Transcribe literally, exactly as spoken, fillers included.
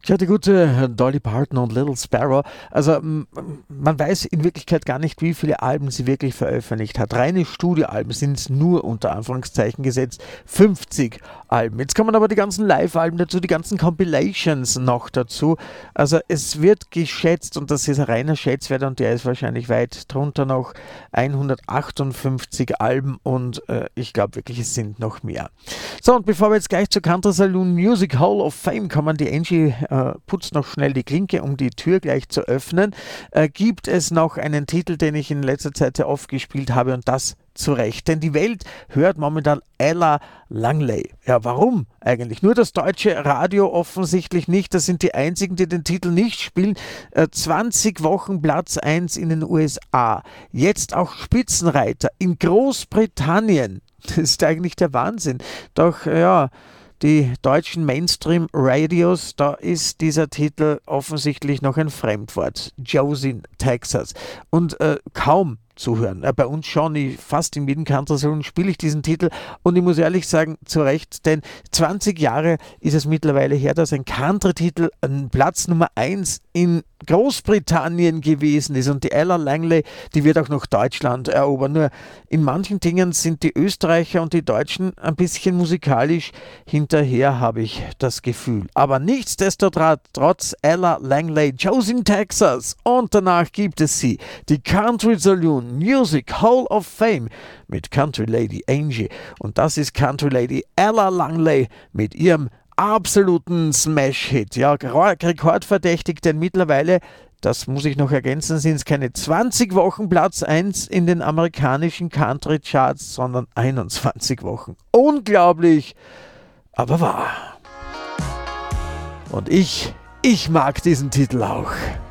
Ja, die gute Dolly Parton und Little Sparrow. Also m- man weiß in Wirklichkeit gar nicht, wie viele Alben sie wirklich veröffentlicht hat. Reine Studioalben sind es nur unter Anführungszeichen gesetzt. fünfzig Alben. Jetzt kommen aber die ganzen Live-Alben dazu, die ganzen Compilations noch dazu. Also es wird geschätzt, und das ist ein reiner Schätzwert, und der ist wahrscheinlich weit drunter, noch hundertachtundfünfzig Alben, und äh, ich glaube wirklich, es sind noch mehr. So, und bevor wir jetzt gleich zur Country Saloon Music Hall of Fame kommen, die Angie äh, putzt noch schnell die Klinke, um die Tür gleich zu öffnen, äh, gibt es noch einen Titel, den ich in letzter Zeit sehr oft gespielt habe, und das zu Recht. Denn die Welt hört momentan Ella Langley. Ja, warum eigentlich? Nur das deutsche Radio offensichtlich nicht. Das sind die einzigen, die den Titel nicht spielen. Äh, zwanzig Wochen Platz eins in den U S A. Jetzt auch Spitzenreiter in Großbritannien. Das ist eigentlich der Wahnsinn. Doch, ja, die deutschen Mainstream-Radios, da ist dieser Titel offensichtlich noch ein Fremdwort. Josie, Texas. Und äh, kaum zuhören. Äh, bei uns schon, ich, fast in jedem Country-Saloon spiele ich diesen Titel, und ich muss ehrlich sagen, zu Recht, denn zwanzig Jahre ist es mittlerweile her, dass ein Country-Titel an Platz Nummer eins in Großbritannien gewesen ist, und die Ella Langley, die wird auch noch Deutschland erobern. Nur in manchen Dingen sind die Österreicher und die Deutschen ein bisschen musikalisch hinterher, habe ich das Gefühl. Aber nichtsdestotrotz Ella Langley, Josie, Texas, und danach gibt es sie, die Country Saloon Music Hall of Fame mit Country Lady Angie, und das ist Country Lady Ella Langley mit ihrem absoluten Smash-Hit. Ja, rekordverdächtig, denn mittlerweile, das muss ich noch ergänzen, sind es keine zwanzig Wochen Platz eins in den amerikanischen Country-Charts, sondern einundzwanzig Wochen. Unglaublich, aber wahr. Und ich, ich mag diesen Titel auch.